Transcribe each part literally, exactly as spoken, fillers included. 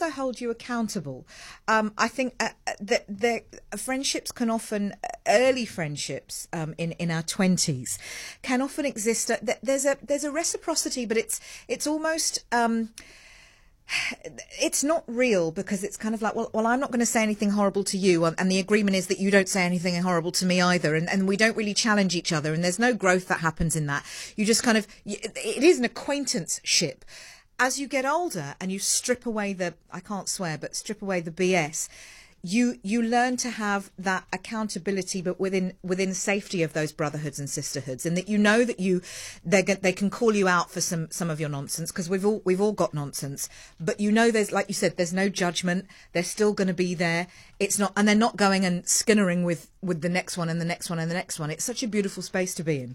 also hold you accountable. Um, I think uh, that the friendships can often, early friendships um, in in our twenties, can often exist. Uh, there's a there's a reciprocity, but it's it's almost. Um, It's not real because it's kind of like, well, well, I'm not going to say anything horrible to you. And the agreement is that you don't say anything horrible to me either. And, and we don't really challenge each other. And there's no growth that happens in that. You just kind of, it is an acquaintanceship. As you get older and you strip away the, I can't swear, but strip away the B S, you you learn to have that accountability, but within within safety of those brotherhoods and sisterhoods, and that you know that you they they can call you out for some some of your nonsense, because we've all we've all got nonsense, but you know there's, like you said, there's no judgment. They're still going to be there. It's not, and they're not going and skinnering with with the next one and the next one and the next one. It's such a beautiful space to be in.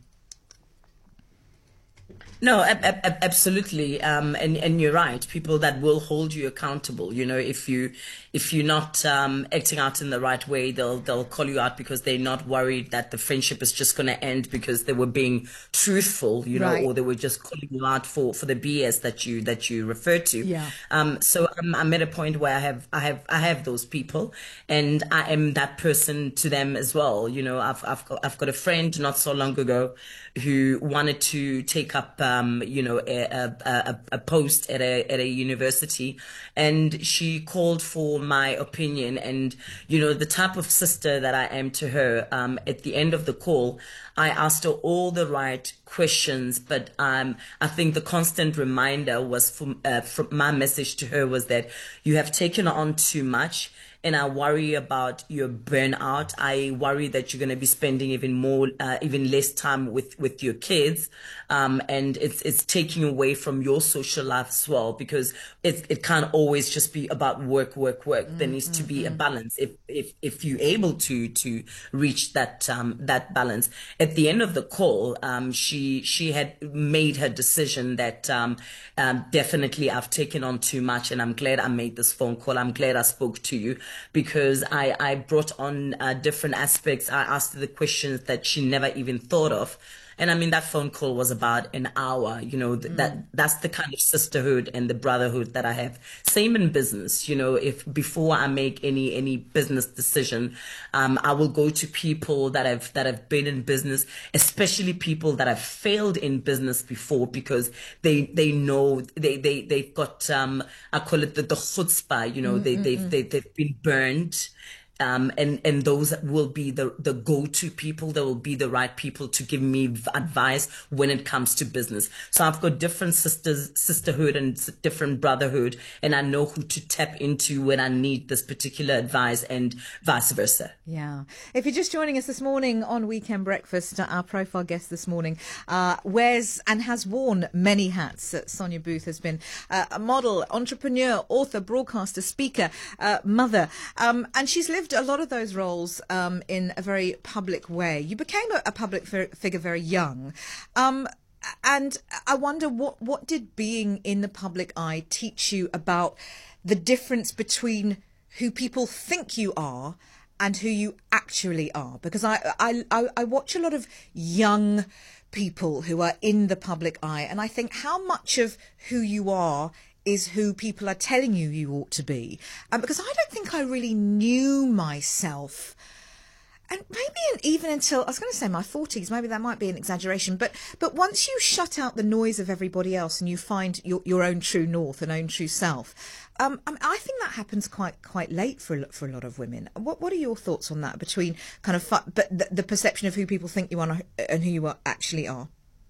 No, ab- ab- absolutely, um, and and you're right. People that will hold you accountable. You know, if you if you're not um, acting out in the right way, they'll they'll call you out because they're not worried that the friendship is just going to end because they were being truthful, you know, Right. or they were just calling you out for, for the B S that you that you refer to. Yeah. Um. So I'm I'm at a point where I have I have I have those people, and I am that person to them as well. You know, I've I've got I've got a friend not so long ago who wanted to take up. Um, you know, a, a, a, a post at a at a university, and she called for my opinion. And you know, the type of sister that I am to her, um, at the end of the call, I asked her all the right questions, but um, I think the constant reminder was from, uh, from my message to her was that you have taken on too much. And I worry about your burnout. I worry that you're going to be spending even more, uh, even less time with, with your kids. Um, and it's, it's taking away from your social life as well, because it, it can't always just be about work, work, work. Mm, there needs mm, to be mm. a balance. If, if, if you're able to, to reach that, um, that balance. At the end of the call, um, she, she had made her decision that, um, um, definitely I've taken on too much, and I'm glad I made this phone call. I'm glad I spoke to you, because I, I brought on uh, different aspects. I asked her the questions that she never even thought of. And I mean, that phone call was about an hour, you know, th- mm. that that's the kind of sisterhood and the brotherhood that I have. Same in business, you know, if before I make any, any business decision, um, I will go to people that have, that have been in business, especially people that have failed in business before, because they, they know, they, they, they've got, um, I call it the, the chutzpah, you know, mm, they, mm, they've, mm. They, they've been burned. Um, and, and those will be the, the go-to people. They will be the right people to give me v- advice when it comes to business. So I've got different sisters, sisterhood and s- different brotherhood, and I know who to tap into when I need this particular advice, and vice versa. Yeah. If you're just joining us this morning on Weekend Breakfast, uh, our profile guest this morning uh, wears and has worn many hats. Uh, Sonia Booth has been uh, a model, entrepreneur, author, broadcaster, speaker, uh, mother, um, and she's lived a lot of those roles um, in a very public way. You became a, a public fi- figure very young. Um, and I wonder, what, what did being in the public eye teach you about the difference between who people think you are and who you actually are? Because I, I, I, I watch a lot of young people who are in the public eye, and I think how much of who you are is who people are telling you you ought to be. Um, because I don't think I really knew myself. And maybe even until, I was going to say my forties, maybe that might be an exaggeration, but but once you shut out the noise of everybody else and you find your, your own true north and own true self, um, I, mean, I think that happens quite quite late for a, for a lot of women. What what are your thoughts on that, between kind of fu- but the, the perception of who people think you are and who you are, actually are?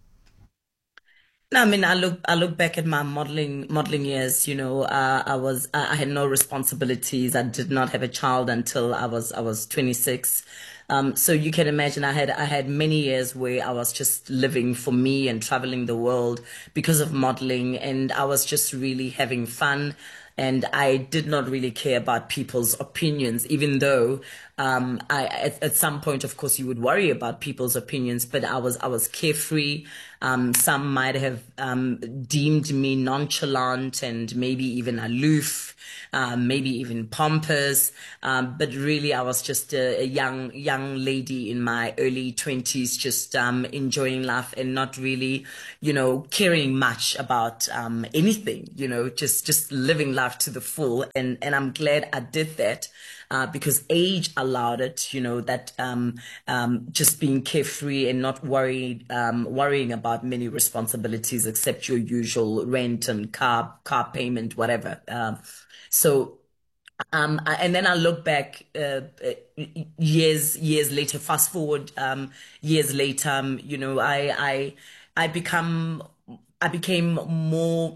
No, I mean, I look, I look back at my modeling, modeling years, you know, uh, I was, I had no responsibilities. I did not have a child until I was, I was twenty-six. Um, so you can imagine I had, I had many years where I was just living for me and traveling the world because of modeling. And I was just really having fun. And I did not really care about people's opinions, even though um, I, at, at some point, of course, you would worry about people's opinions. But I was I was carefree. Um, some might have um, deemed me nonchalant and maybe even aloof. um, maybe even pompous. Um, but really, I was just a, a young young lady in my early twenties, just um, enjoying life and not really, you know, caring much about um, anything. You know, just just living life to the full. And and I'm glad I did that. Uh, because age allowed it, you know, that um, um, just being carefree and not worried, um, worrying about many responsibilities except your usual rent and car car payment, whatever. Um, so, um, I- and then I look back uh, uh, years years later, fast forward um, years later, um, you know, I I I become I became more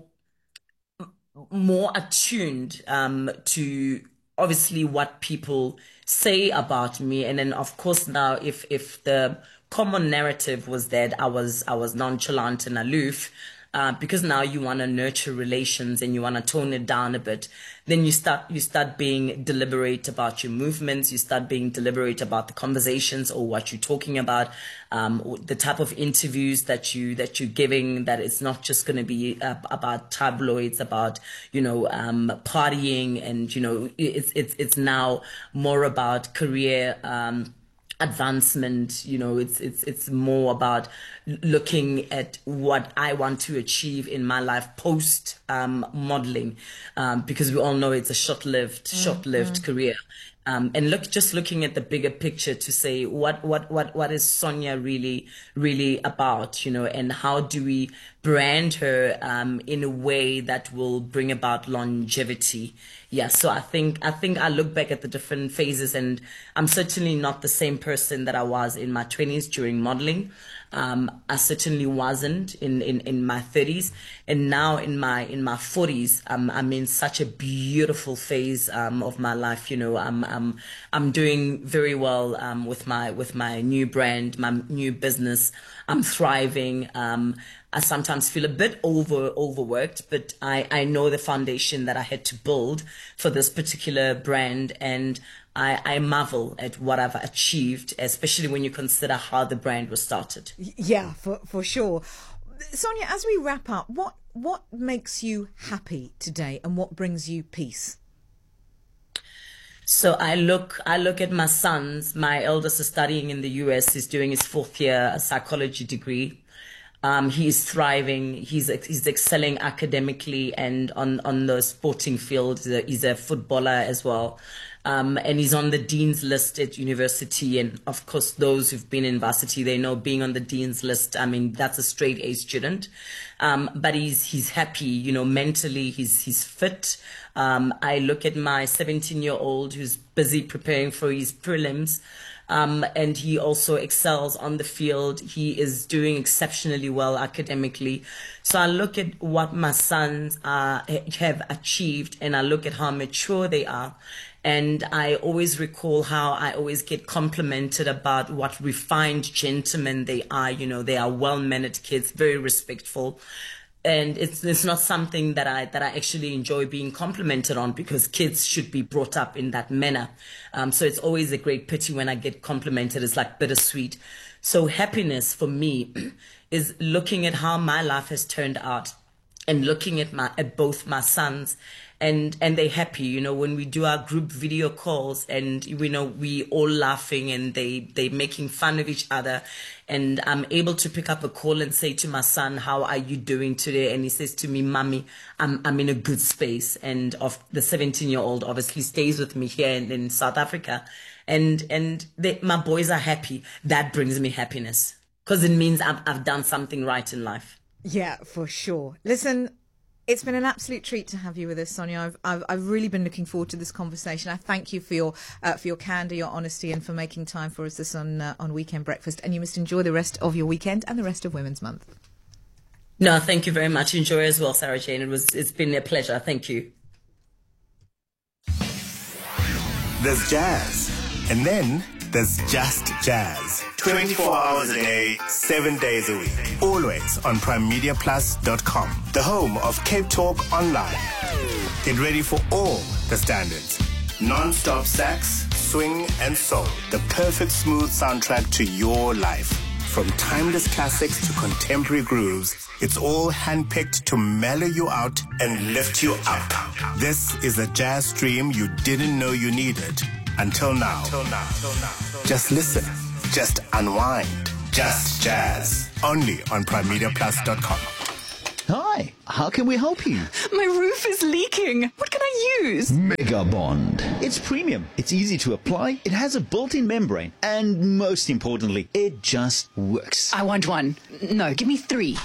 more attuned um, to obviously what people say about me, and then of course now if if the common narrative was that I was I was nonchalant and aloof, uh, because now you want to nurture relations and you want to tone it down a bit, then you start you start being deliberate about your movements, you start being deliberate about the conversations or what you're talking about, um, the type of interviews that you that you're giving. That it's not just going to be uh, about tabloids, about you know um, partying, and you know it's it's it's now more about career. Um, advancement. You know, it's it's it's more about looking at what I want to achieve in my life post um modeling, um because we all know it's a short-lived short-lived mm-hmm. career. Um, and look, just looking at the bigger picture to say what, what, what, what is Sonia really, really about, you know, and how do we brand her, um, in a way that will bring about longevity. Yeah. So I think, I think I look back at the different phases, and I'm certainly not the same person that I was in my twenties during modeling. Um, I certainly wasn't in, in, in my thirties, and now in my in my forties, um, I'm in such a beautiful phase um, of my life. You know, I'm I'm I'm doing very well um, with my with my new brand, my new business. I'm thriving. Um, I sometimes feel a bit over overworked, but I I know the foundation that I had to build for this particular brand, and I, I marvel at what I've achieved, especially when you consider how the brand was started. Yeah, for for sure. Sonia, as we wrap up, what what makes you happy today, and what brings you peace? So I look I look at my sons. My eldest is studying in the U S. He's doing his fourth year psychology degree. Um, he's thriving. He's he's excelling academically and on, on the sporting field. He's a, he's a footballer as well. Um, and he's on the dean's list at university. And of course, those who've been in varsity, they know being on the dean's list, I mean, that's a straight A student. Um, but he's, he's happy, you know, mentally, he's, he's fit. Um, I look at my seventeen year old who's busy preparing for his prelims. Um, and he also excels on the field. He is doing exceptionally well academically. So I look at what my sons uh, have achieved, and I look at how mature they are. And I always recall how I always get complimented about what refined gentlemen they are. You know, they are well-mannered kids, very respectful. And it's it's not something that I that I actually enjoy being complimented on, because kids should be brought up in that manner. Um, so it's always a great pity when I get complimented. It's like bittersweet. So happiness for me is looking at how my life has turned out, and looking at my at both my sons, and and they're happy. You know, when we do our group video calls, and you know we all laughing, and they they making fun of each other, and I'm able to pick up a call and say to my son, "How are you doing today?" And he says to me, "Mommy, I'm I'm in a good space." And of the seventeen year old obviously stays with me here in, in South Africa, and and they, my boys are happy. That brings me happiness, because it means I've I've done something right in life. Yeah, for sure. Listen, it's been an absolute treat to have you with us, Sonia. I've, I've, I've really been looking forward to this conversation. I thank you for your uh, for your candour, your honesty, and for making time for us this on uh, on Weekend Breakfast. And you must enjoy the rest of your weekend and the rest of Women's Month. No, thank you very much. Enjoy as well, Sarah Jane. It was it's been a pleasure. Thank you. There's jazz, and then there's just jazz. twenty-four hours a day, seven days a week. Always on prime media plus dot com, the home of Cape Talk Online. Get ready for all the standards. Non-stop sax, swing, and soul. The perfect smooth soundtrack to your life. From timeless classics to contemporary grooves, it's all handpicked to mellow you out and lift you up. This is a jazz stream you didn't know you needed until now. Just listen. Just unwind. Just jazz. Only on prime media plus dot com. Hi, how can we help you? My roof is leaking. What can I use? Mega Bond. It's premium. It's easy to apply. It has a built-in membrane. And most importantly, it just works. I want one. No, give me three.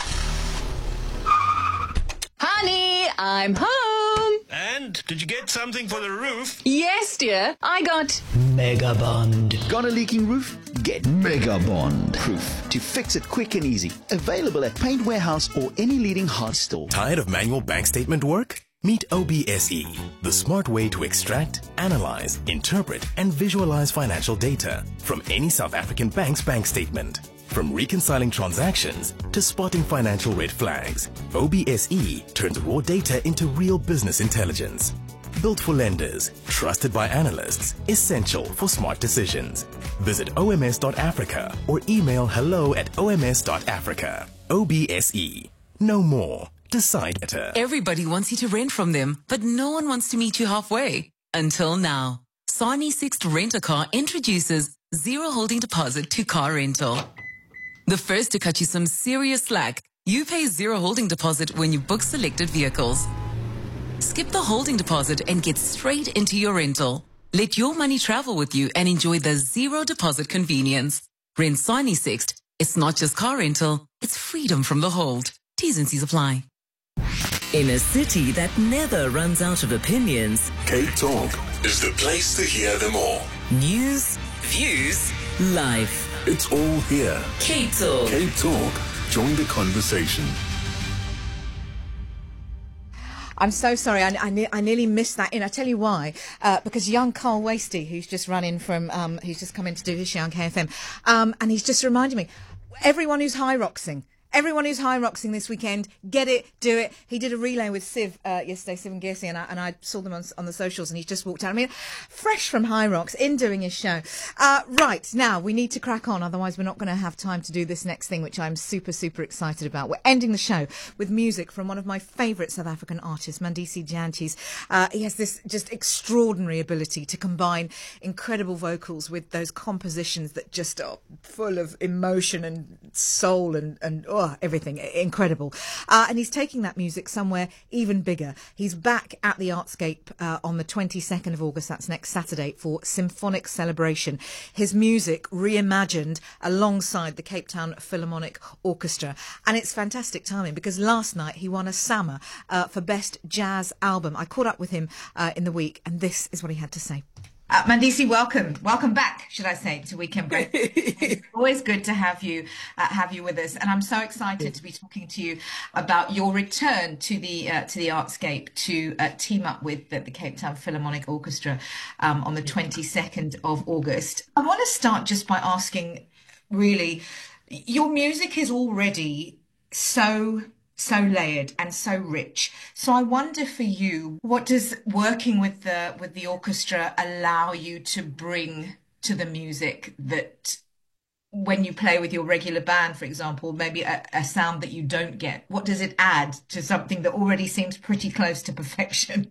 Honey, I'm home. And did you get something for the roof? Yes, dear. I got Mega Bond. Got a leaking roof? Get Mega Bond. Proof to fix it quick and easy. Available at Paint Warehouse or any leading hard store. Tired of manual bank statement work? Meet O B S E, the smart way to extract, analyze, interpret, and visualize financial data from any South African bank's bank statement. From reconciling transactions to spotting financial red flags, O B S E turns raw data into real business intelligence. Built for lenders, trusted by analysts, essential for smart decisions. Visit O M S dot Africa or email hello at O M S dot Africa. O B S E. Know more. Decide better. Everybody wants you to rent from them, but no one wants to meet you halfway. Until now. Sani Sixt Rent-A-Car introduces zero holding deposit to car rental. The first to cut you some serious slack. You pay zero holding deposit when you book selected vehicles. Skip the holding deposit and get straight into your rental. Let your money travel with you and enjoy the zero deposit convenience. Rent Sani Sixt. It's not just car rental, it's freedom from the hold. T's and C's apply. In a city that never runs out of opinions, Cape Talk is the place to hear them all. News, views, life. It's all here. Cape Talk. Cape Talk. Join the conversation. I'm so sorry. I, I, ne- I nearly missed that in. I tell you why. Uh, because young Carl Wasty, who's just run in from, um, he's just come in to do his show on K F M, um, and he's just reminded me, everyone who's high-roxing, Everyone who's high-roxing this weekend, get it, do it. He did a relay with Siv uh, yesterday, Siv and Gersi, and I, and I saw them on, on the socials, and he's just walked out. I mean, fresh from High Rocks, in doing his show. Uh, right, now, we need to crack on, otherwise we're not going to have time to do this next thing, which I'm super, super excited about. We're ending the show with music from one of my favourite South African artists, Mandisi Jantjies. Uh, he has this just extraordinary ability to combine incredible vocals with those compositions that just are full of emotion and soul and, and oh, everything incredible, uh, and he's taking that music somewhere even bigger. He's back at the Artscape uh, on the twenty-second of August, that's next Saturday, for Symphonic Celebration. His music reimagined alongside the Cape Town Philharmonic Orchestra, and it's fantastic timing because last night he won a SAMA uh, for Best Jazz Album. I caught up with him uh, in the week, and this is what he had to say. Uh, Mandisi, welcome. Welcome back, should I say, to Weekend Break. It's always good to have you uh, have you with us, and I'm so excited to be talking to you about your return to the uh, to the Artscape to uh, team up with the, the Cape Town Philharmonic Orchestra um, on the twenty-second of August. I want to start just by asking, really, your music is already so so layered and so rich. So I wonder for you, what does working with the with the orchestra allow you to bring to the music that when you play with your regular band, for example, maybe a, a sound that you don't get? What does it add to something that already seems pretty close to perfection?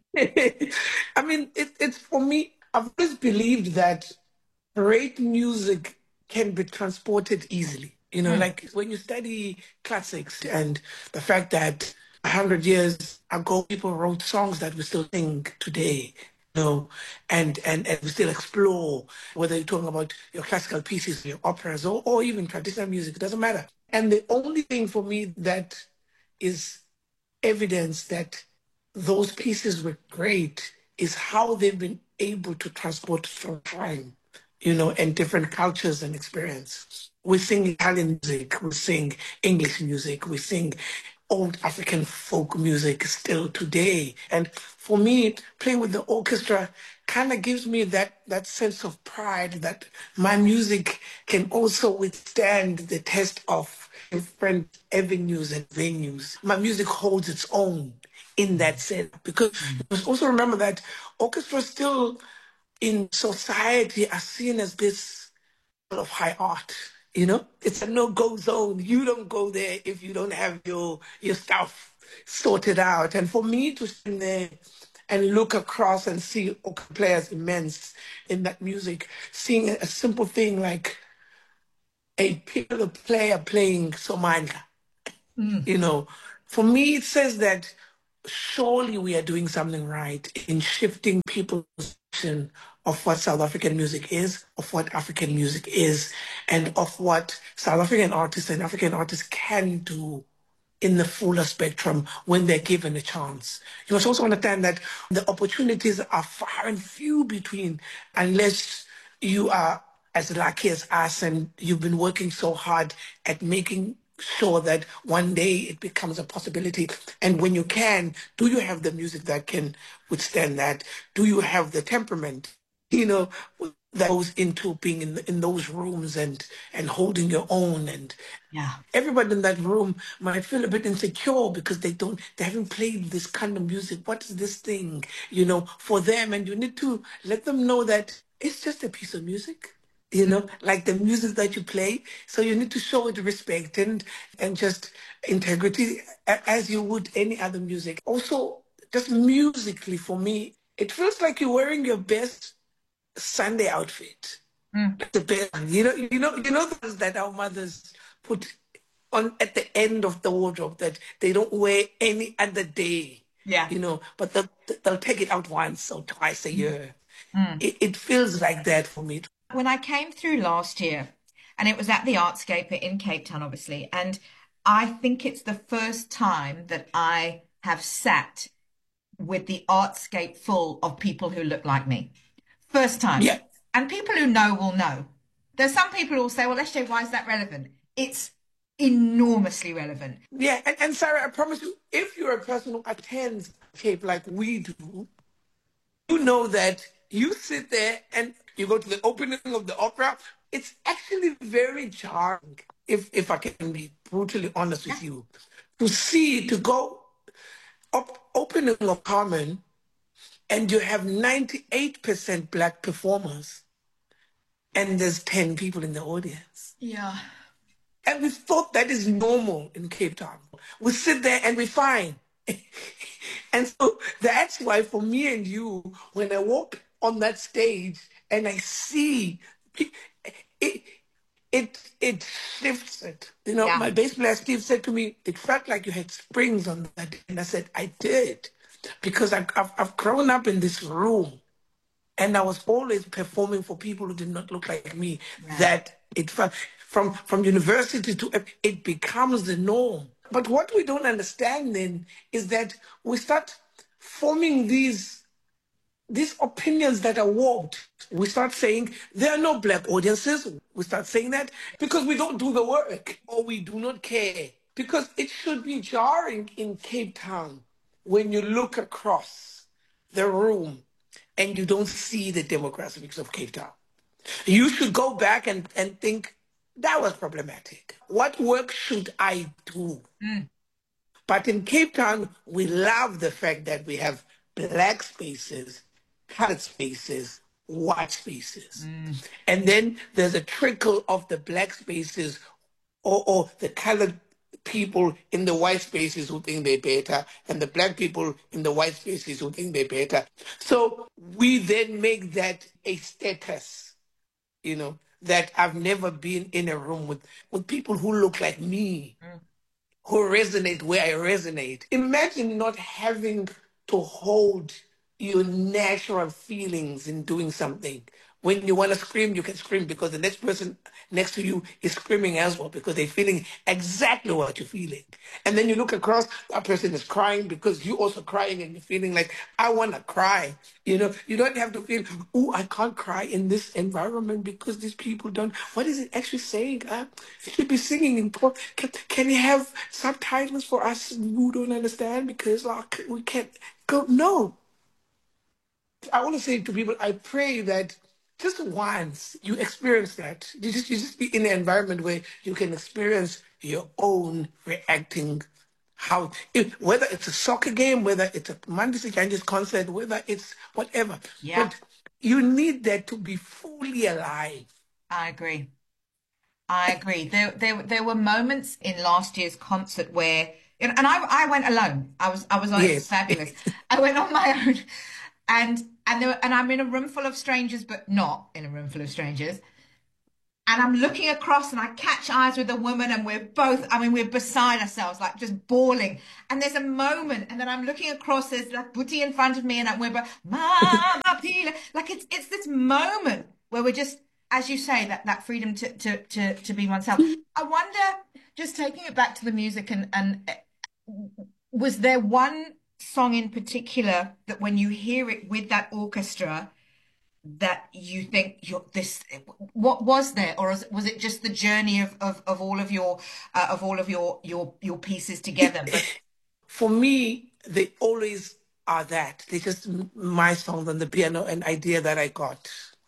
I mean, it, it's for me, I've always believed that great music can be transported easily. You know, mm. like when you study classics and the fact that a hundred years ago, people wrote songs that we still sing today, you know, and, and, and we still explore, whether you're talking about your classical pieces, your operas, or, or even traditional music, it doesn't matter. And the only thing for me that is evidence that those pieces were great is how they've been able to transport through time, you know, and different cultures and experience. We sing Italian music, we sing English music, we sing old African folk music still today. And for me, playing with the orchestra kind of gives me that, that sense of pride that my music can also withstand the test of different avenues and venues. My music holds its own in that sense. Because you must also remember that orchestras still in society are seen as this of high art. You know, it's a no-go zone. You don't go there if you don't have your your stuff sorted out. And for me to stand there and look across and see organ players immense in that music, seeing a simple thing like a piano player playing Somandla, Mm. you know, for me it says that surely we are doing something right in shifting people's perception of what South African music is, of what African music is, and of what South African artists and African artists can do in the fuller spectrum when they're given a chance. You must also understand that the opportunities are far and few between unless you are as lucky as us and you've been working so hard at making sure that one day it becomes a possibility. And when you can, do you have the music that can withstand that? Do you have the temperament, you know, that goes into being in in those rooms and and holding your own? And yeah, everybody in that room might feel a bit insecure because they don't they haven't played this kind of music. What is this thing, you know, for them? And you need to let them know that it's just a piece of music, you know, like the music that you play. So you need to show it respect and and just integrity a- as you would any other music. Also, just musically for me, it feels like you're wearing your best Sunday outfit. Mm. The best, you know, you know, you know those that our mothers put on at the end of the wardrobe that they don't wear any other day. Yeah. You know, but they'll, they'll take it out once or twice a year. Mm. It, it feels like that for me. When I came through last year, and it was at the Artscape in Cape Town, obviously, and I think it's the first time that I have sat with the Artscape full of people who look like me. First time. Yeah. And people who know will know. There's some people who will say, well, S J, why is that relevant? It's enormously relevant. Yeah, and, and Sarah, I promise you, if you're a person who attends Cape like we do, you know that you sit there and you go to the opening of the opera. It's actually very jarring, if if I can be brutally honest with you, to see, to go up opening of Carmen and you have ninety-eight percent black performers and there's ten people in the audience. Yeah. And we thought that is normal in Cape Town. We sit there and we fine. And so that's why for me and you, when I walk on that stage and I see it, it, it shifts it. You know, Yeah. my bass player Steve said to me, it felt like you had springs on that. And I said, I did. Because I, I've, I've grown up in this room and I was always performing for people who did not look like me. Right. That it felt from, from university to, it becomes the norm. But what we don't understand then is that we start forming these, these opinions that are warped. We start saying there are no black audiences. We start saying that because we don't do the work or we do not care. Because it should be jarring in Cape Town when you look across the room and you don't see the demographics of Cape Town. You should go back and, and think, that was problematic. What work should I do? Mm. But in Cape Town, we love the fact that we have black spaces, colored spaces, white spaces. Mm. And then there's a trickle of the black spaces or, or the colored people in the white spaces who think they're better and the black people in the white spaces who think they're better. So we then make that a status, you know, that I've never been in a room with, with people who look like me, mm. who resonate where I resonate. Imagine not having to hold your natural feelings in doing something. When you want to scream, you can scream because the next person next to you is screaming as well because they're feeling exactly what you're feeling. And then you look across, that person is crying because you're also crying and you're feeling like, I want to cry. You know, you don't have to feel, oh, I can't cry in this environment because these people don't. What is it actually saying? Uh, you should be singing in Port. Can, can you have subtitles for us who don't understand? Because like, we can't go. No. I want to say to people, I pray that just once you experience that, you just, you just be in an environment where you can experience your own reacting, how, if, whether it's a soccer game, whether it's a Mandisi Ganges concert, whether it's whatever. Yeah. But you need that to be fully alive. I agree. I agree. There, there, there were moments in last year's concert where, and I, I went alone. I was, I was like, Yes. fabulous. I went on my own, and and there, were, and I'm in a room full of strangers, but not in a room full of strangers. And I'm looking across, and I catch eyes with a woman, and we're both, I mean, we're beside ourselves, like just bawling. And there's a moment, and then I'm looking across, there's like Booty in front of me, and we're both, Mama Pila. Like it's it's this moment where we're just, as you say, that, that freedom to, to, to, to be oneself. I wonder, just taking it back to the music, and, and was there one song in particular that when you hear it with that orchestra, that you think you're this, what was there, or was it, was it just the journey of, of, of all of your uh, of all of your your your pieces together? But for me, they always are that. They're just my songs on the piano, an idea that I got.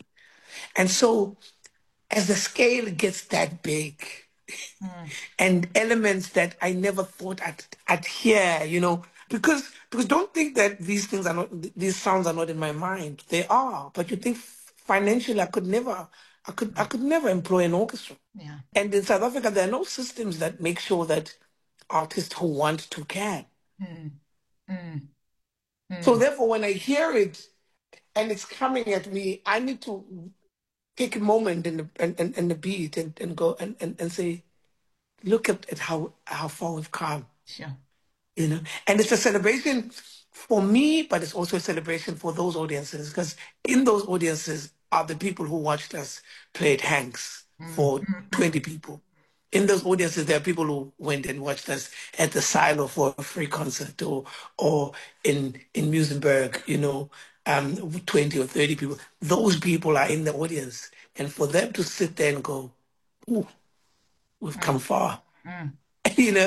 And so as the scale gets that big, mm. and elements that I never thought I'd, I'd hear, you know, because because don't think that these things are not, these sounds are not in my mind. They are, but you think financially I could never, I could I could never employ an orchestra. Yeah. And in South Africa, there are no systems that make sure that artists who want to can. Mm. Mm. Mm. So therefore, when I hear it and it's coming at me, I need to take a moment in the and, and, and the beat and, and go and, and, and say, look at, at how how far we've come. Sure. You know, and it's a celebration for me, but it's also a celebration for those audiences, because in those audiences are the people who watched us play at Hanks for mm-hmm. twenty people. In those audiences, there are people who went and watched us at the Silo for a free concert, or or in in Musenberg, you know, um, twenty or thirty people. Those people are in the audience, and for them to sit there and go, "Ooh, we've mm. come far," mm. you know.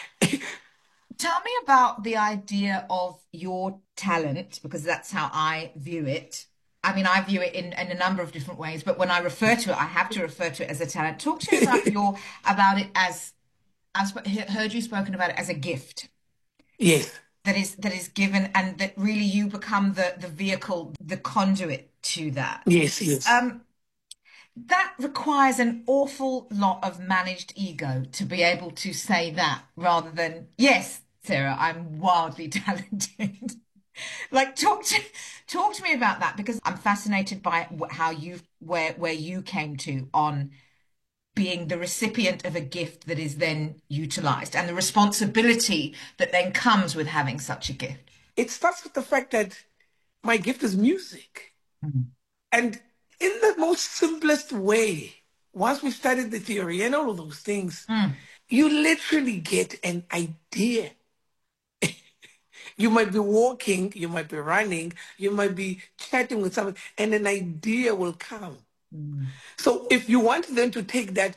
Tell me about the idea of your talent, because that's how I view it. I mean, I view it in, in a number of different ways, but when I refer to it, I have to refer to it as a talent. Talk to me about your about it as I've heard you spoken about it as a gift. Yes. That is that is given, and that really you become the the vehicle, the conduit to that. Yes, yes. Um, that requires an awful lot of managed ego to be able to say that, rather than, yes, Sarah, I'm wildly talented. Like, talk to talk to me about that, because I'm fascinated by how you where where you came to on being the recipient of a gift that is then utilized, and the responsibility that then comes with having such a gift. It starts with the fact that my gift is music, mm-hmm. and in the most simplest way, once we've studied the theory and all of those things, mm. you literally get an idea. You might be walking, you might be running, you might be chatting with someone, and an idea will come. Mm. So if you want them to take that,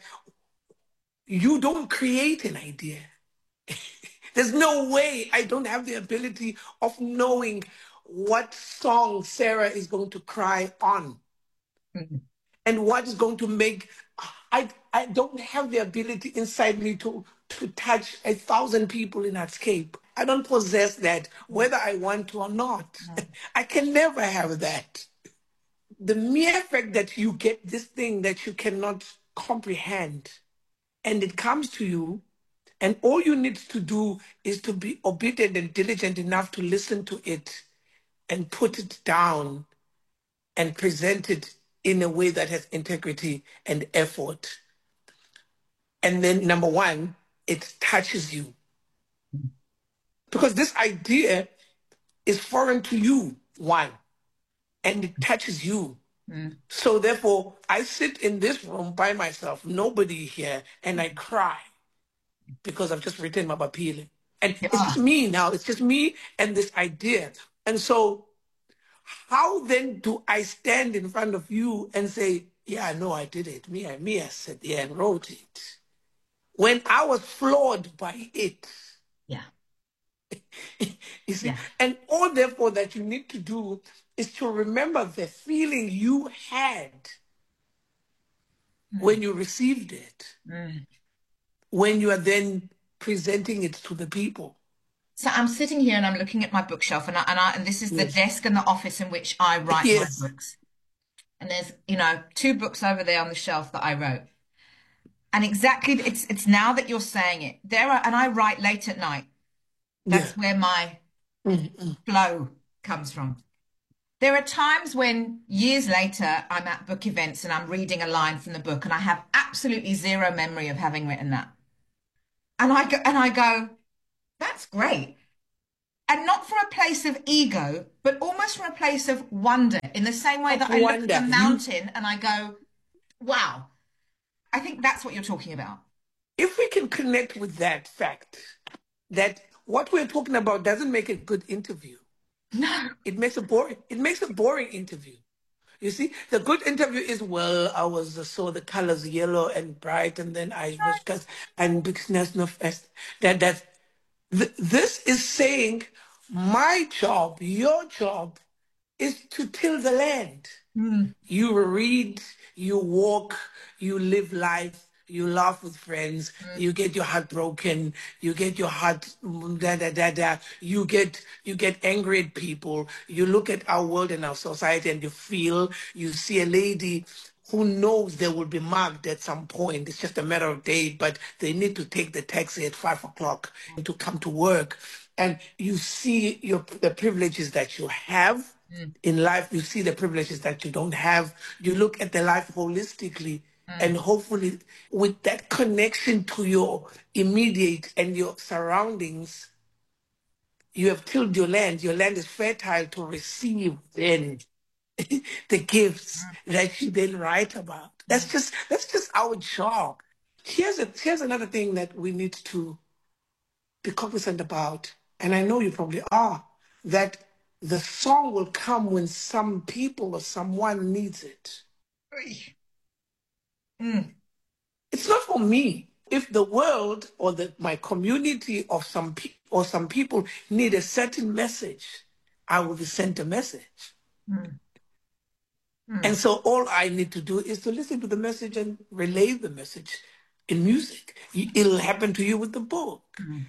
you don't create an idea. There's no way. I don't have the ability of knowing what song Sarah is going to cry on. Mm-hmm. And what is going to make, I I don't have the ability inside me to, to touch a thousand people in Artscape. I don't possess that, whether I want to or not. Mm-hmm. I can never have that. The mere fact that you get this thing that you cannot comprehend, and it comes to you, and all you need to do is to be obedient and diligent enough to listen to it and put it down and present it in a way that has integrity and effort. And then, number one, it touches you. Because this idea is foreign to you, one, and it touches you. Mm. So therefore, I sit in this room by myself, nobody here, and I cry because I've just written Mama Pila. And yeah. It's just me now. It's just me and this idea. And so how then do I stand in front of you and say, yeah, no, I did it. Me, I, me, I sat there and wrote it. When I was floored by it. Yeah. You see? Yeah. And all, therefore, that you need to do is to remember the feeling you had mm. when you received it, mm. when you are then presenting it to the people. So I'm sitting here and I'm looking at my bookshelf, and I, and, I, and this is the yes. desk and the office in which I write yes. my books. And there's, you know, two books over there on the shelf that I wrote. And exactly, it's it's now that you're saying it. There are, and I write late at night. That's Yeah. where my Mm-hmm. flow comes from. There are times when years later I'm at book events and I'm reading a line from the book and I have absolutely zero memory of having written that. And I go, and I go, that's great. And not from a place of ego, but almost from a place of wonder, in the same way Of that I look wonder. at the You- mountain and I go, wow. I think that's what you're talking about. If we can connect with that fact, that what we're talking about doesn't make a good interview. No. It makes a boring, it makes a boring interview. You see, the good interview is, well, I was uh, saw the colors yellow and bright, and then I was cast and business no fest. That that th- this is saying my job, your job, is to till the land. Mm. You read, you walk, you live life, you laugh with friends, Mm. you get your heart broken, you get your heart mm, da da da da. You get you get angry at people. You look at our world and our society, and you feel. You see a lady who knows they will be mugged at some point. It's just a matter of days, but they need to take the taxi at five o'clock to come to work, and you see your the privileges that you have. Mm. In life, you see the privileges that you don't have. You look at the life holistically, Mm. and hopefully, with that connection to your immediate and your surroundings, you have tilled your land. Your land is fertile to receive then the gifts that you then write about. That's just that's just our job. Here's a here's another thing that we need to be cognizant about, and I know you probably are, that the song will come when some people or someone needs it. Mm. It's not for me. If the world or the, my community of some pe- or some people need a certain message, I will be sent a message. Mm. Mm. And so all I need to do is to listen to the message and relay the message in music. You- It'll happen to you with the book. Mm.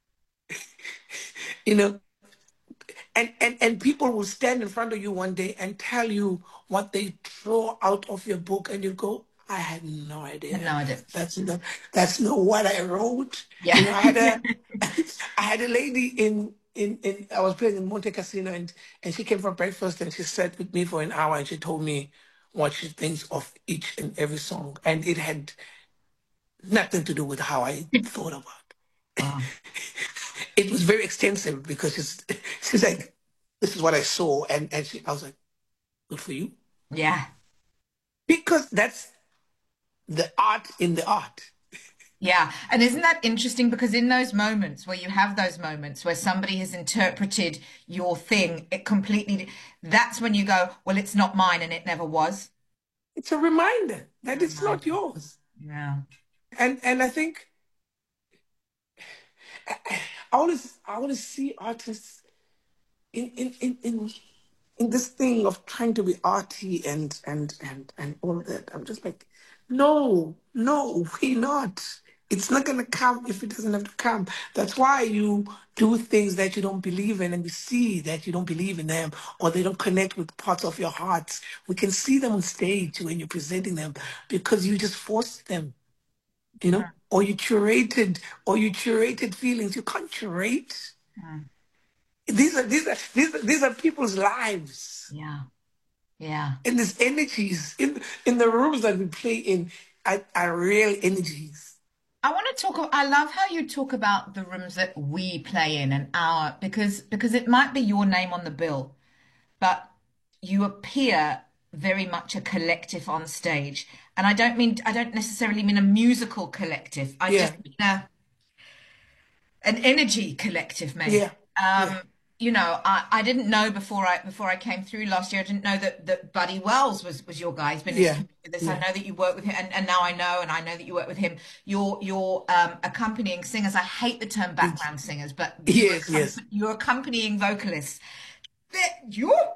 You know, and, and, and people will stand in front of you one day and tell you what they draw out of your book, and you go, I had no idea. No idea. That's not that's not what I wrote. Yeah. You know, I had a I had a lady in in, in I was playing in Monte Casino, and, and she came for breakfast, and she sat with me for an hour, and she told me what she thinks of each and every song. And it had nothing to do with how I thought about it. Wow. It was very extensive because she's she's like, this is what I saw, and, and she I was like, good for you. Yeah. Because that's the art in the art. Yeah. And isn't that interesting? Because in those moments where you have those moments where somebody has interpreted your thing, it completely, that's when you go, well, it's not mine and it never was. It's a reminder that it's not yours. Yeah. And and I think I, I always I always see artists in in, in, in in this thing of trying to be arty and and and and all of that. I'm just like, no, no, we're not. It's not gonna come if it doesn't have to come. That's why you do things that you don't believe in, and we see that you don't believe in them, or they don't connect with parts of your heart. We can see them on stage when you're presenting them because you just forced them, you know, or you curated, or you curated feelings. You can't curate. Mm. These are these are these are, these are people's lives. Yeah. Yeah. And these energies in in the rooms that we play in are, are real energies. I want to talk. I love how you talk about the rooms that we play in and our, because because it might be your name on the bill, but you appear very much a collective on stage. And I don't mean I don't necessarily mean a musical collective. I Yeah. just mean a, an energy collective, maybe. Yeah. Um, Yeah. You know, I, I didn't know before I before I came through last year. I didn't know that, that Buddy Wells was, was your guy. He's been Yeah. in this. Yeah. I know that you work with him, and, and now I know, and I know that you work with him. You're you're um, accompanying singers. I hate the term background singers, but you're, Yes, yes. you're accompanying vocalists. That you're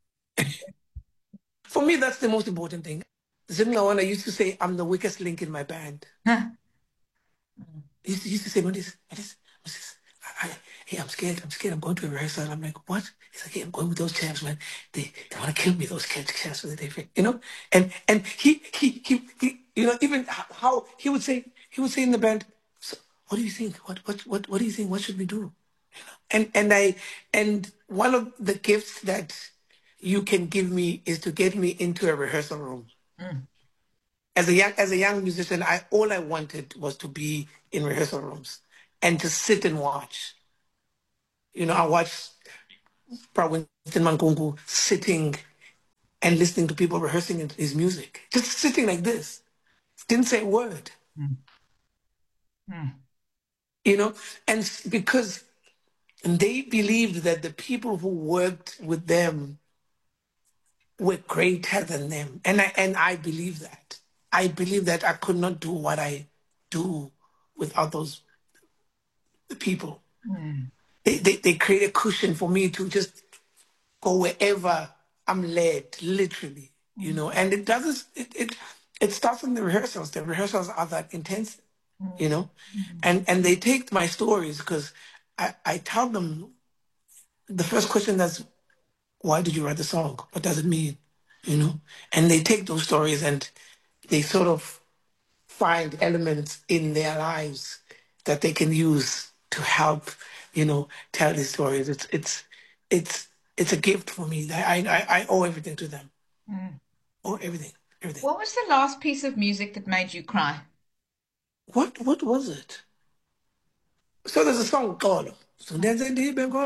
For me, that's the most important thing. Zimlawana used to say, I'm the weakest link in my band. Huh. He used to, he used to say, Moses, Moses, Moses, I, I, hey, I'm scared, I'm scared, I'm going to a rehearsal. I'm like, what? He's like, hey, I'm going with those chaps, man. They they want to kill me, those chaps, chaps that they fit, you know? And and he, he, he, he, you know, even how he would say, he would say in the band, so what do you think? What, what, what, what do you think? What should we do? You know? And, and I, and one of the gifts that you can give me is to get me into a rehearsal room. Mm. As a young, as a young musician, I, all I wanted was to be in rehearsal rooms and to sit and watch. You know, I watched Winston Mankungu sitting and listening to people rehearsing his music, just sitting like this, didn't say a word. Mm. Mm. You know, and because they believed that the people who worked with them were greater than them, and I and I believe that. I believe that I could not do what I do without those people. Mm. They, they they create a cushion for me to just go wherever I'm led, literally, you know. And it doesn't. It it it starts in the rehearsals. The rehearsals are that intense, you know. Mm-hmm. And and they take my stories because I I tell them the first question that's, why did you write the song? What does it mean, you know? And they take those stories and they sort of find elements in their lives that they can use to help, you know, tell these stories. It's it's it's it's a gift for me. I I, I owe everything to them. Mm. Owe everything, everything. What was the last piece of music that made you cry? What what was it? So there's a song called.